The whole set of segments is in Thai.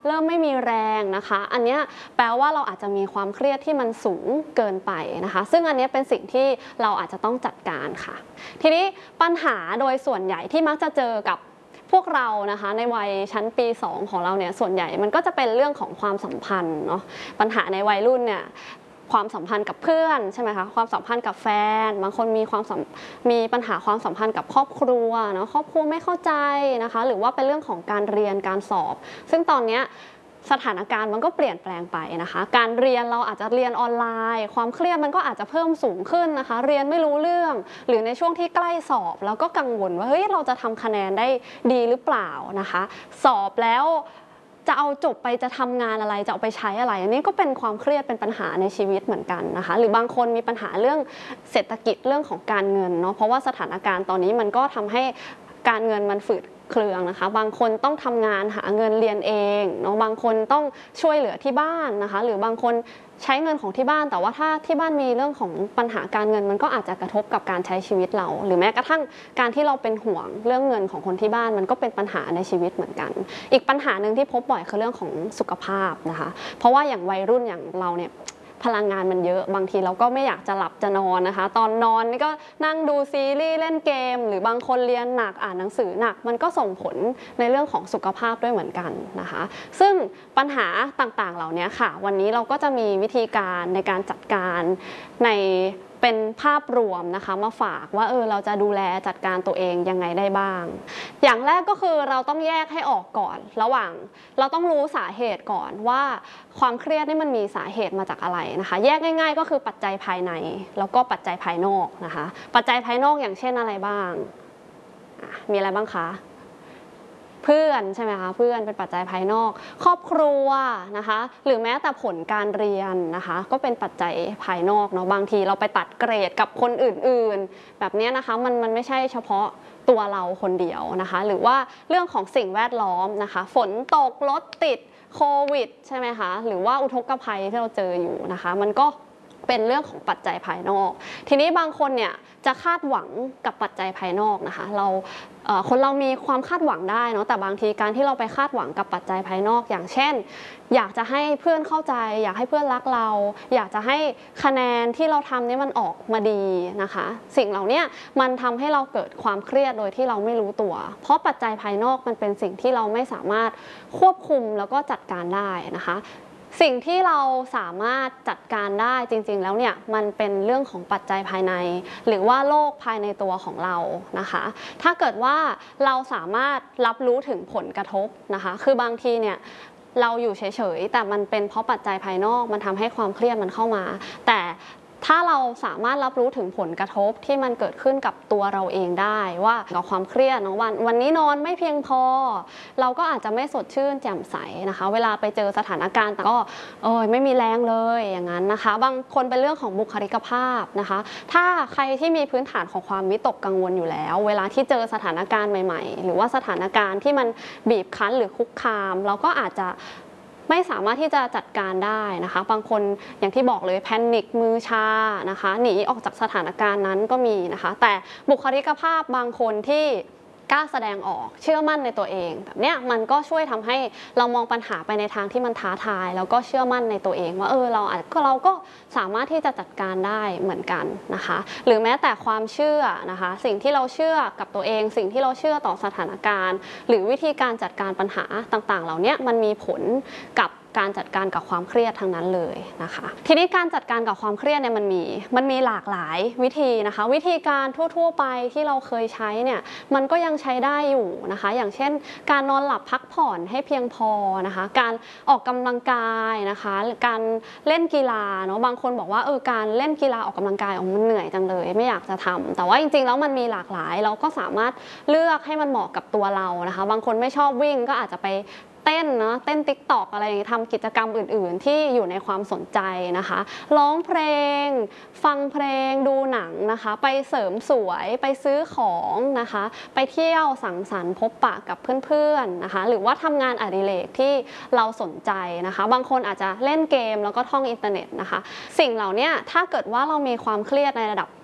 เริ่มไม่มีแรงนะคะอันนี้แปลว่าเราอาจจะมีความเครียดที่มันสูงเกินไปนะคะซึ่งอันนี้เป็นสิ่งที่เราอาจจะต้องจัดการค่ะทีนี้ปัญหาโดยส่วนใหญ่ที่มักจะเจอกับพวกเรานะคะในวัยชั้นปี2ของเราเนี่ยส่วนใหญ่มันก็จะเป็นเรื่องของความสัมพันธ์เนาะปัญหาในวัยรุ่นเนี่ยความสัมพันธ์กับเพื่อนใช่ไหมคะความสัมพันธ์กับแฟนบางคนมีปัญหาความสัมพันธ์กับครอบครัวเนาะครอบครัวไม่เข้าใจนะคะหรือว่าเป็นเรื่องของการเรียนการสอบซึ่งตอนนี้สถานการณ์มันก็เปลี่ยนแปลงไปนะคะการเรียนเราอาจจะเรียนออนไลน์ความเครียดมันก็อาจจะเพิ่มสูงขึ้นนะคะเรียนไม่รู้เรื่องหรือในช่วงที่ใกล้สอบแล้วก็กังวลว่าเฮ้ยเราจะทำคะแนนได้ดีหรือเปล่านะคะสอบแล้วจะเอาจบไปจะทำงานอะไรจะเอาไปใช้อะไรอันนี้ก็เป็นความเครียดเป็นปัญหาในชีวิตเหมือนกันนะคะหรือบางคนมีปัญหาเรื่องเศรษฐกิจเรื่องของการเงินเนาะเพราะว่าสถานการณ์ตอนนี้มันก็ทำให้การเงินมันฝืดเครืองนะคะบางคนต้องทำงานหาเงินเรียนเองเนาะบางคนต้องช่วยเหลือที่บ้านนะคะหรือบางคนใช้เงินของที่บ้านแต่ว่าถ้าที่บ้านมีเรื่องของปัญหาการเงินมันก็อาจจะกระทบกับการใช้ชีวิตเราหรือแม้กระทั่งการที่เราเป็นห่วงเรื่องเงินของคนที่บ้านมันก็เป็นปัญหาในชีวิตเหมือนกันอีกปัญหาหนึ่งที่พบบ่อยคือเรื่องของสุขภาพนะคะเพราะว่าอย่างวัยรุ่นอย่างเราเนี่ยพลังงานมันเยอะบางทีเราก็ไม่อยากจะหลับจะนอนนะคะตอนนอนนี่ก็นั่งดูซีรีส์เล่นเกมหรือบางคนเรียนหนักอ่านหนังสือหนักมันก็ส่งผลในเรื่องของสุขภาพด้วยเหมือนกันนะคะซึ่งปัญหาต่างๆเหล่านี้ค่ะวันนี้เราก็จะมีวิธีการในการจัดการในเป็นภาพรวมนะคะมาฝากว่าเราจะดูแลจัดการตัวเองยังไงได้บ้างอย่างแรกก็คือเราต้องแยกให้ออกก่อนระหว่างเราต้องรู้สาเหตุก่อนว่าความเครียดนี่มันมีสาเหตุมาจากอะไรนะคะแยกง่ายๆก็คือปัจจัยภายในแล้วก็ปัจจัยภายนอกนะคะปัจจัยภายนอกอย่างเช่นอะไรบ้างมีอะไรบ้างคะเพื่อนใช่ไหมคะเพื่อนเป็นปัจจัยภายนอกครอบครัวนะคะหรือแม้แต่ผลการเรียนนะคะก็เป็นปัจจัยภายนอกเนาะบางทีเราไปตัดเกรดกับคนอื่นๆแบบนี้นะคะมันไม่ใช่เฉพาะตัวเราคนเดียวนะคะหรือว่าเรื่องของสิ่งแวดล้อมนะคะฝนตกรถติดโควิดใช่ไหมคะหรือว่าอุทกภัยที่เราเจออยู่นะคะมันก็เป็นเรื่องของปัจจัยภายนอกทีนี้บางคนเนี่ยจะคาดหวังกับปัจจัยภายนอกนะคะคนเรามีความคาดหวังได้เนาะแต่บางทีการที่เราไปคาดหวังกับปัจจัยภายนอกอย่างเช่นอยากจะให้เพื่อนเข้าใจอยากให้เพื่อนรักเราอยากจะให้คะแนนที่เราทำนี่มันออกมาดีนะคะสิ่งเหล่านี้มันทำให้เราเกิดความเครียดโดยที่เราไม่รู้ตัวเพราะปัจจัยภายนอกมันเป็นสิ่งที่เราไม่สามารถควบคุมแล้วก็จัดการได้นะคะสิ่งที่เราสามารถจัดการได้จริงๆแล้วเนี่ยมันเป็นเรื่องของปัจจัยภายในหรือว่าโลกภายในตัวของเรานะคะถ้าเกิดว่าเราสามารถรับรู้ถึงผลกระทบนะคะคือบางทีเนี่ยเราอยู่เฉยๆแต่มันเป็นเพราะปัจจัยภายนอกมันทำให้ความเครียดมันเข้ามาแต่ถ้าเราสามารถรับรู้ถึงผลกระทบที่มันเกิดขึ้นกับตัวเราเองได้ว่ากับความเครียดนะวันนี้นอนไม่เพียงพอเราก็อาจจะไม่สดชื่นแจ่มใสนะคะเวลาไปเจอสถานการณ์แต่ก็ไม่มีแรงเลยอย่างนั้นนะคะบางคนเป็นเรื่องของบุคลิกภาพนะคะถ้าใครที่มีพื้นฐานของความวิตกกังวลอยู่แล้วเวลาที่เจอสถานการณ์ใหม่ๆหรือว่าสถานการณ์ที่มันบีบคั้นหรือคุกคามเราก็อาจจะไม่สามารถที่จะจัดการได้นะคะบางคนอย่างที่บอกเลยแพนิคมือชานะคะหนีออกจากสถานการณ์นั้นก็มีนะคะแต่บุคลิกภาพบางคนที่กล้าแสดงออกเชื่อมั่นในตัวเองแบบเนี้ยมันก็ช่วยทำให้เรามองปัญหาไปในทางที่มันท้าทายแล้วก็เชื่อมั่นในตัวเองว่าเราก็สามารถที่จะจัดการได้เหมือนกันนะคะหรือแม้แต่ความเชื่อนะคะสิ่งที่เราเชื่อกับตัวเองสิ่งที่เราเชื่อต่อสถานการณ์หรือวิธีการจัดการปัญหาต่างๆเหล่านี้มันมีผลกับการจัดการกับความเครียดทั้งนั้นเลยนะคะทีนี้การจัดการกับความเครียดเนี่ยมันมีหลากหลายวิธีนะคะวิธีการทั่วๆไปที่เราเคยใช้เนี่ยมันก็ยังใช้ได้อยู่นะคะอย่างเช่นการนอนหลับพักผ่อนให้เพียงพอนะคะการออกกำลังกายนะคะการเล่นกีฬาเนาะบางคนบอกว่าการเล่นกีฬาออกกำลังกายมันเหนื่อยจังเลยไม่อยากจะทำแต่ว่าจริงๆแล้วมันมีหลากหลายเราก็สามารถเลือกให้มันเหมาะกับตัวเรานะคะบางคนไม่ชอบวิ่งก็อาจจะไปเต้นเต้น TikTok อะไรอย่างนี้ทำกิจกรรมอื่นๆที่อยู่ในความสนใจนะคะร้องเพลงฟังเพลงดูหนังนะคะไปเสริมสวยไปซื้อของนะคะไปเที่ยวสังสรรค์พบปะกับเพื่อนๆนะคะหรือว่าทำงานอดิเรกที่เราสนใจนะคะบางคนอาจจะเล่นเกมแล้วก็ท่องอินเทอร์เน็ตนะคะสิ่งเหล่านี้ถ้าเกิดว่าเรามีความเครียดในระดับ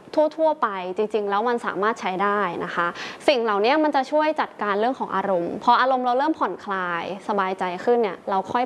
ทั่วๆไปจริงๆแล้วมันสามารถใช้ได้นะคะ สิ่งเหล่านี้มันจะช่วยจัดการเรื่องของอารมณ์พออารมณ์เราเริ่มผ่อนคลายสบายใจขึ้นเนี่ยเราค่อย